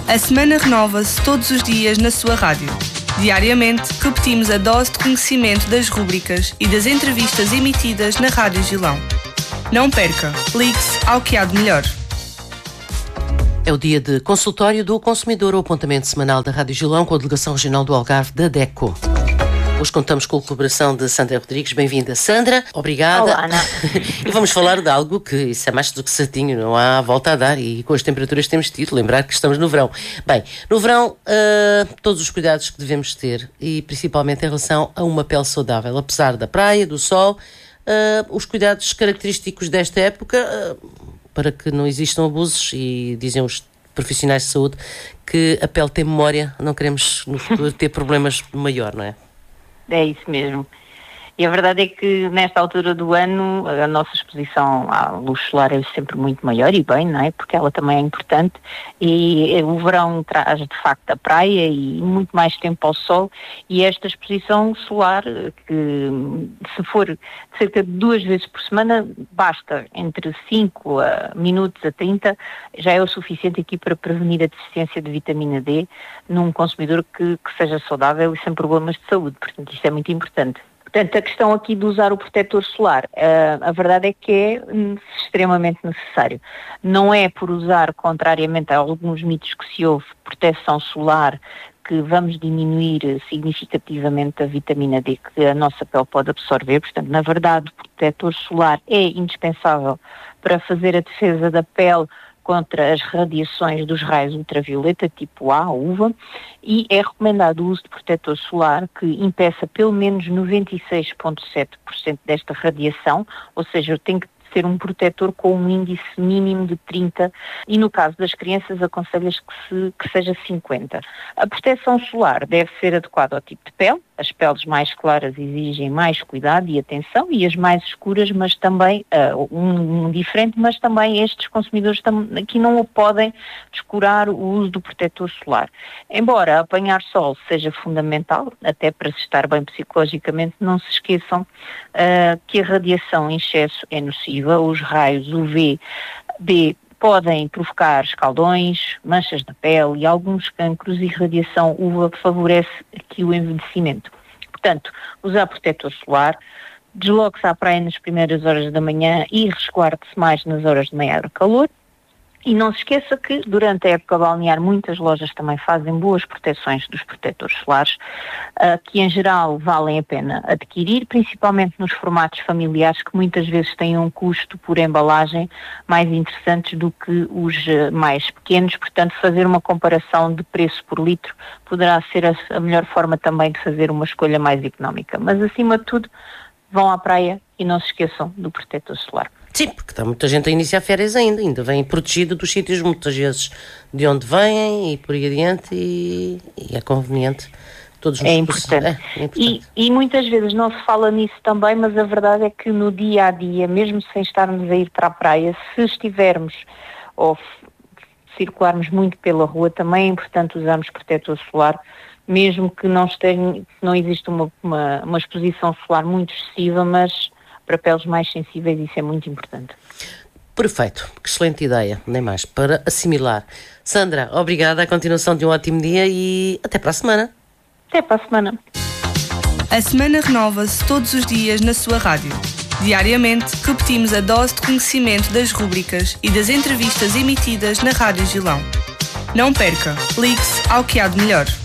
A semana renova-se todos os dias na sua rádio. Diariamente, repetimos a dose de conhecimento das rúbricas e das entrevistas emitidas na Rádio Gilão. Não perca, ligue-se ao que há de melhor. É o dia de consultório do consumidor, o apontamento semanal da Rádio Gilão com a Delegação Regional do Algarve da DECO. Hoje contamos com a colaboração de Sandra Rodrigues. Bem-vinda, Sandra. Obrigada. Olá, Ana. E vamos falar de algo que isso é mais do que certinho, não há volta a dar, e com as temperaturas que temos tido, lembrar que estamos no verão. Bem, no verão, todos os cuidados que devemos ter, e principalmente em relação a uma pele saudável, apesar da praia, do sol, os cuidados característicos desta época, para que não existam abusos, e dizem os profissionais de saúde que a pele tem memória, não queremos no futuro ter problemas maior, não é? É isso mesmo. E a verdade é que nesta altura do ano a nossa exposição à luz solar é sempre muito maior, e bem, não é? Porque ela também é importante, e o verão traz de facto a praia e muito mais tempo ao sol, e esta exposição solar, que se for cerca de 2 vezes por semana, basta entre 5 minutos a 30, já é o suficiente aqui para prevenir a deficiência de vitamina D num consumidor que seja saudável e sem problemas de saúde. Portanto, isto é muito importante. Portanto, a questão aqui de usar o protetor solar, a verdade é que é extremamente necessário. Não é por usar, contrariamente a alguns mitos que se ouve, proteção solar, que vamos diminuir significativamente a vitamina D que a nossa pele pode absorver. Portanto, na verdade, o protetor solar é indispensável para fazer a defesa da pele contra as radiações dos raios ultravioleta tipo A, UVA, e é recomendado o uso de protetor solar que impeça pelo menos 96,7% desta radiação, ou seja, tem que ser um protetor com um índice mínimo de 30, e no caso das crianças aconselha-se que seja 50. A proteção solar deve ser adequada ao tipo de pele. As peles mais claras exigem mais cuidado e atenção, e as mais escuras, mas também diferente, mas também estes consumidores aqui não podem descurar o uso do protetor solar. Embora apanhar sol seja fundamental, até para se estar bem psicologicamente, não se esqueçam que a radiação em excesso é nociva. Os raios UV, B, podem provocar escaldões, manchas na pele e alguns cancros, e radiação UVA favorece aqui o envelhecimento. Portanto, usar protetor solar, desloque-se à praia nas primeiras horas da manhã e resguarde-se mais nas horas de maior calor. E não se esqueça que durante a época balnear muitas lojas também fazem boas proteções dos protetores solares, que em geral valem a pena adquirir, principalmente nos formatos familiares, que muitas vezes têm um custo por embalagem mais interessantes do que os mais pequenos. Portanto, fazer uma comparação de preço por litro poderá ser a melhor forma também de fazer uma escolha mais económica. Mas acima de tudo, vão à praia e não se esqueçam do protetor solar. Sim, porque está muita gente a iniciar férias ainda vem protegido dos sítios muitas vezes de onde vêm e por aí adiante, e é conveniente. Todos é importante. É importante. E muitas vezes não se fala nisso também, mas a verdade é que no dia a dia, mesmo sem estarmos a ir para a praia, se estivermos ou circularmos muito pela rua, também é importante usarmos protetor solar, mesmo que não exista uma exposição solar muito excessiva, mas para peles mais sensíveis isso é muito importante. Perfeito, que excelente ideia, nem mais, para assimilar. Sandra, obrigada, a continuação de um ótimo dia e até para a semana. Até para a semana. A semana renova-se todos os dias na sua rádio. Diariamente, repetimos a dose de conhecimento das rúbricas e das entrevistas emitidas na Rádio Gilão. Não perca, ligue-se ao que há de melhor.